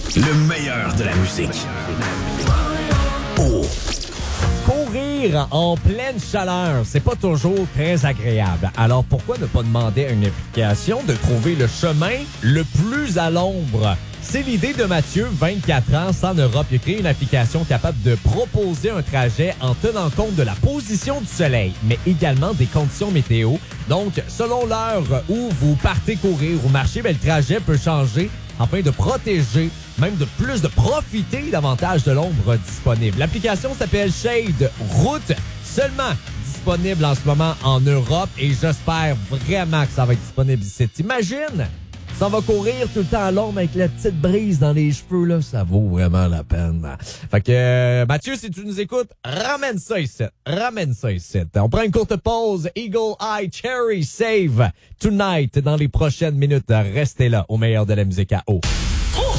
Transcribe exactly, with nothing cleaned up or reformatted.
Le meilleur de la musique. Oh. Courir en pleine chaleur, c'est pas toujours très agréable. Alors pourquoi ne pas demander à une application de trouver le chemin le plus à l'ombre? C'est l'idée de Mathieu, vingt-quatre ans, en Europe. Il a créé une application capable de proposer un trajet en tenant compte de la position du soleil, mais également des conditions météo. Donc, selon l'heure où vous partez courir ou marcher, bien, le trajet peut changer afin de protéger, même de plus de profiter davantage de l'ombre disponible. L'application s'appelle Shade Route, seulement disponible en ce moment en Europe et j'espère vraiment que ça va être disponible ici. T'imagines? Ça va courir tout le temps à l'ombre avec la petite brise dans les cheveux, là. Ça vaut vraiment la peine. Fait que, euh, Mathieu, si tu nous écoutes, ramène ça ici. Ramène ça ici. On prend une courte pause. Eagle Eye Cherry Save Tonight dans les prochaines minutes. Restez là au meilleur de la musique à eau.